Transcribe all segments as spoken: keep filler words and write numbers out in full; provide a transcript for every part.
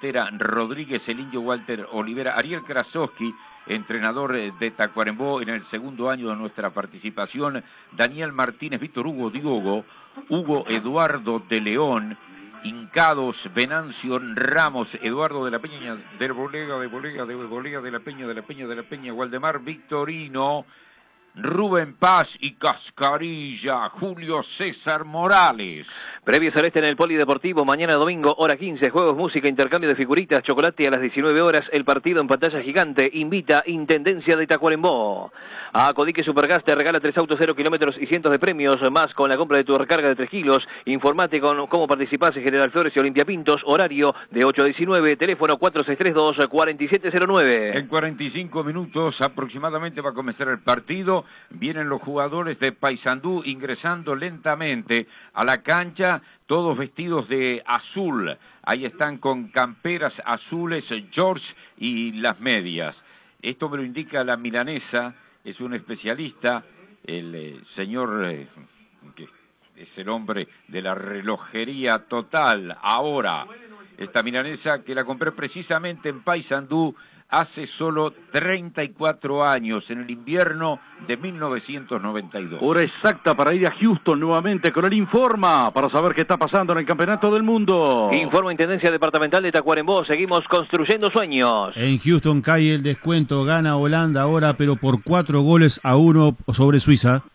Estera Rodríguez, el Indio Walter Olivera, Ariel Krasowski, entrenador de Tacuarembó en el segundo año de nuestra participación, Daniel Martínez, Víctor Hugo Diogo, Hugo Eduardo de León, Hincados, Venancio Ramos, Eduardo de la Peña, de Bolega, de Bolega, de Bolega, de la Peña, de la Peña, de la Peña, Waldemar Victorino, Rubén Paz y Cascarilla, Julio César Morales. Previo celeste en el Polideportivo, mañana domingo, hora quince, juegos, música, intercambio de figuritas, chocolate a las diecinueve horas, el partido en pantalla gigante, invita Intendencia de Tacuarembó. A Codique Supergas te regala tres autos, cero kilómetros y cientos de premios, más con la compra de tu recarga de tres kilos. Informate con cómo participás en General Flores y Olimpia Pintos, horario de ocho a diecinueve, teléfono cuatro seis tres dos, cuatro siete cero nueve. En cuarenta y cinco minutos aproximadamente va a comenzar el partido. Vienen los jugadores de Paysandú ingresando lentamente a la cancha, todos vestidos de azul. Ahí están con camperas azules, George y las medias. Esto me lo indica la milanesa, es un especialista, el eh, señor, eh, que es el hombre de la relojería total. Ahora, esta milanesa que la compré precisamente en Paysandú hace solo treinta y cuatro años, en el invierno de mil novecientos noventa y dos. Hora exacta para ir a Houston nuevamente con el Informa, para saber qué está pasando en el Campeonato del Mundo. Informa Intendencia Departamental de Tacuarembó, seguimos construyendo sueños. En Houston cae el descuento, gana Holanda ahora, pero por cuatro goles a uno sobre Suiza.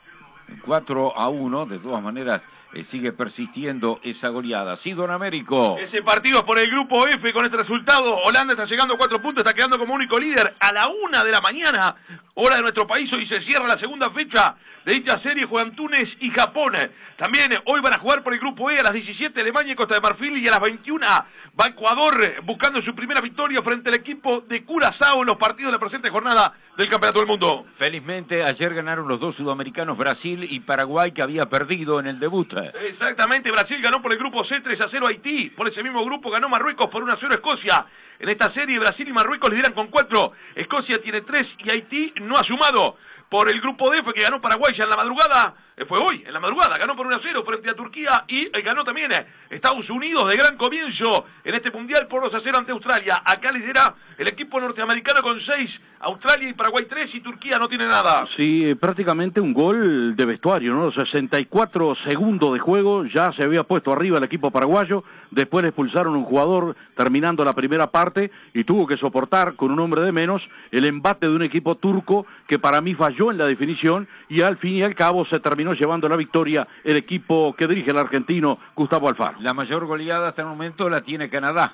cuatro a uno, de todas maneras, eh, sigue persistiendo esa goleada. Sí, don Américo. Ese partido es por el grupo F con este resultado. Holanda está llegando a cuatro puntos, está quedando como único líder a la una de la mañana, hora de nuestro país. Hoy se cierra la segunda fecha de dicha serie, juegan Túnez y Japón. También hoy van a jugar por el grupo E a las diecisiete Alemania y Costa de Marfil, y a las veintiuna va Ecuador buscando su primera victoria frente al equipo de Curazao en los partidos de la presente jornada del Campeonato del Mundo. Felizmente ayer ganaron los dos sudamericanos, Brasil y Paraguay, que había perdido en el debut. Exactamente, Brasil ganó por el grupo C tres a cero a Haití, por ese mismo grupo ganó Marruecos por uno a cero a Escocia. En esta serie Brasil y Marruecos lideran con cuatro, Escocia tiene tres y Haití no ha sumado. Por el grupo D, que ganó Paraguay ya en la madrugada, eh, fue hoy, en la madrugada, ganó por uno a cero frente a Turquía, y eh, ganó también eh, Estados Unidos de gran comienzo en este mundial por dos a cero ante Australia. Acá lidera el equipo norteamericano con seis, Australia y Paraguay tres, y Turquía no tiene nada. Sí, prácticamente un gol de vestuario, ¿no? sesenta y cuatro segundos de juego, ya se había puesto arriba el equipo paraguayo, después le expulsaron un jugador terminando la primera parte y tuvo que soportar con un hombre de menos el embate de un equipo turco que para mí falló en la definición, y al fin y al cabo se terminó llevando la victoria el equipo que dirige el argentino Gustavo Alfaro. La mayor goleada hasta el momento la tiene Canadá.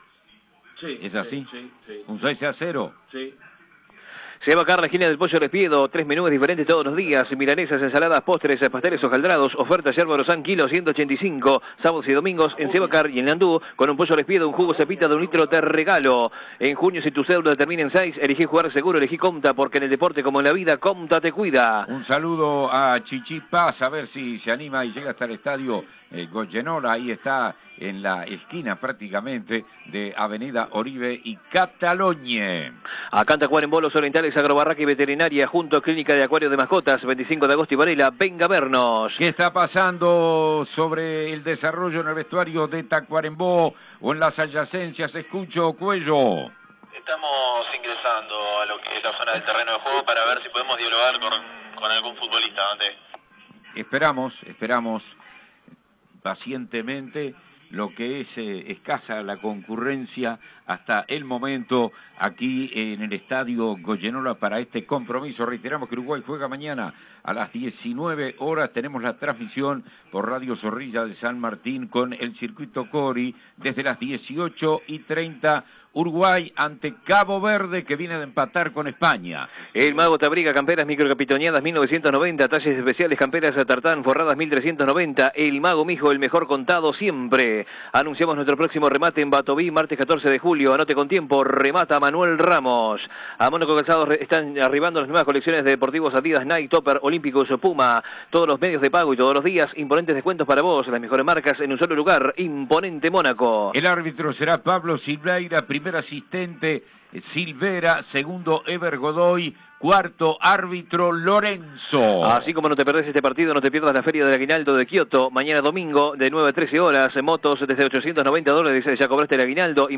Sí, ¿es así? Sí, sí, sí. Un seis a cero. Sí. Se va a acá la esquina del Pollo Respiedo, tres menús diferentes todos los días, milanesas, ensaladas, postres, pasteles hojaldrados, ofertas yerba Rosán, kilo ciento ochenta y cinco, sábados y domingos en Sebacar y en Landú, con un Pollo Respiedo, un jugo cepita de un litro te regalo. En junio, si tu cédula termina en seis, elegí jugar seguro, elegí Comta, porque en el deporte como en la vida, Comta te cuida. Un saludo a Chichi Paz, a ver si se anima y llega hasta el estadio eh, Goyenola, ahí está en la esquina prácticamente de Avenida Oribe y Cataluña. Acá en Tacuarembó, los orientales, agrobarraca y veterinaria, junto a Clínica de Acuarios de Mascotas, veinticinco de agosto y Varela, venga a vernos. ¿Qué está pasando sobre el desarrollo en el vestuario de Tacuarembó o en las adyacencias? Escucho, Cuello. Estamos ingresando a lo que es la zona del terreno de juego para ver si podemos dialogar con, con algún futbolista, Dante. Esperamos, esperamos pacientemente. Lo que es eh, escasa la concurrencia hasta el momento aquí en el estadio Goyenola para este compromiso. Reiteramos que Uruguay juega mañana a las diecinueve horas. Tenemos la transmisión por Radio Zorrilla de San Martín con el circuito Cori desde las dieciocho y treinta. Uruguay ante Cabo Verde, que viene de empatar con España. El Mago te abriga camperas microcapitoneadas mil novecientos noventa, talles especiales, camperas a tartán forradas mil trescientos noventa. El Mago Mijo, el mejor contado siempre. Anunciamos nuestro próximo remate en Batoví, martes catorce de julio. Anote con tiempo, remata Manuel Ramos. A Mónaco Calzados están arribando las nuevas colecciones de deportivos Adidas, Nike, Topper, Olímpicos, Puma. Todos los medios de pago y todos los días, imponentes descuentos para vos. Las mejores marcas en un solo lugar, Imponente Mónaco. El árbitro será Pablo Silveira, primer asistente Silvera, segundo Ever Godoy, cuarto árbitro Lorenzo. Así como no te perdés este partido, no te pierdas la Feria del Aguinaldo de Kioto, mañana domingo de nueve a trece horas, motos desde ochocientos noventa dólares, ya cobraste el aguinaldo.